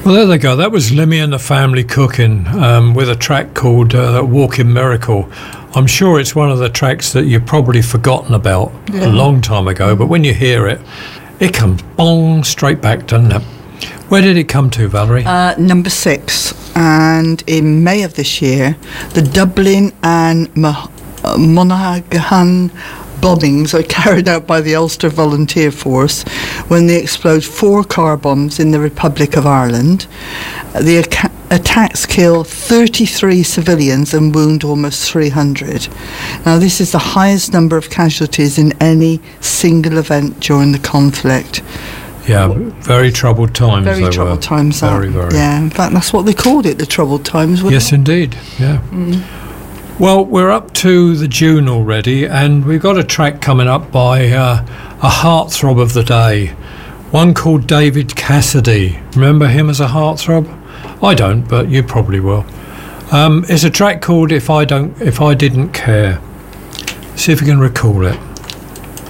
Well, there they go. That was Lemmy and the Family Cooking with a track called Walking Miracle. I'm sure it's one of the tracks that you've probably forgotten about a long time ago, but when you hear it, it comes bong straight back, doesn't it? Where did it come to, Valerie? Number 6. And in May of this year, the Dublin and Monaghan bombings are carried out by the Ulster Volunteer Force when they explode 4 car bombs in the Republic of Ireland. The attacks kill 33 civilians and wound almost 300. Now, this is the highest number of casualties in any single event during the conflict. Yeah, very troubled times. Very troubled times. Very. Yeah, in fact, that's what they called it, the troubled times. Yes, indeed. Yeah. Well, we're up to the June already, and we've got a track coming up by a heartthrob of the day, one called David Cassidy. Remember him as a heartthrob? I don't, but you probably will. It's a track called If I Didn't Care. See if you can recall it.